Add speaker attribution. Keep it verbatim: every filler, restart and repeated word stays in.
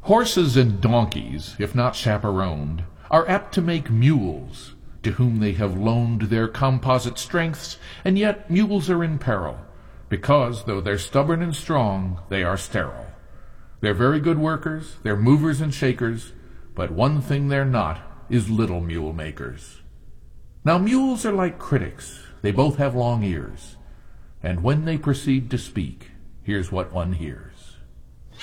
Speaker 1: Horses and donkeys, if not chaperoned, are apt to make mules, to whom they have loaned their composite strengths, and yet mules are in peril, because, though they're stubborn and strong, they are sterile. They're very good workers, they're movers and shakers, but one thing they're not is little mule makers. Now mules are like critics, they both have long ears, and when they proceed to speak, here's what one hears.